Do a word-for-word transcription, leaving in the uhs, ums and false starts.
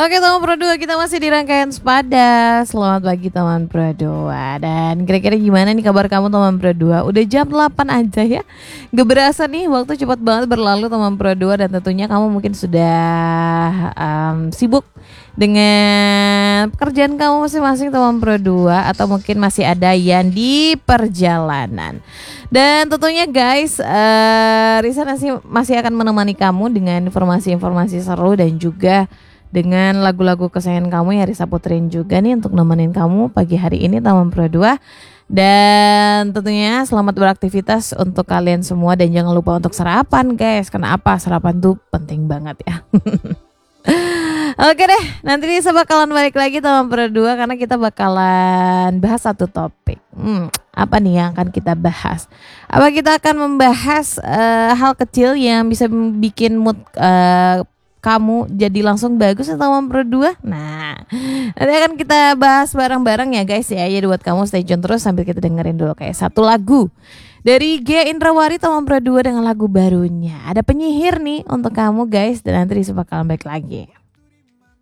Oke teman Pro dua, kita masih di rangkaian Sepada. Selamat pagi teman Pro dua. Dan kira-kira gimana nih kabar kamu teman Pro dua? Udah jam delapan aja ya. Gak berasa nih, waktu cepat banget berlalu teman Pro dua. Dan tentunya kamu mungkin sudah um, sibuk dengan pekerjaan kamu masing-masing teman Pro dua. Atau mungkin masih ada yang di perjalanan. Dan tentunya guys, uh, Risa masih, masih akan menemani kamu dengan informasi-informasi seru dan juga dengan lagu-lagu kesayangan kamu ya Risa puterin juga nih untuk nemenin kamu pagi hari ini teman Pro dua. Dan tentunya selamat beraktivitas untuk kalian semua dan jangan lupa untuk sarapan guys. Kenapa? Sarapan tuh penting banget ya. Oke deh, nanti Risa bakalan balik lagi teman Pro dua karena kita bakalan bahas satu topik. Hmm, apa nih yang akan kita bahas? Apa kita akan membahas uh, hal kecil yang bisa bikin mood uh, kamu jadi langsung bagus ya teman Pro dua. Nah, nanti akan kita bahas bareng-bareng ya guys ya. Jadi buat kamu stay tune terus sambil kita dengerin dulu kayak satu lagu dari Gia Indrawari teman Pro dua dengan lagu barunya. Ada penyihir nih untuk kamu guys dan nanti Risa bakalan balik lagi.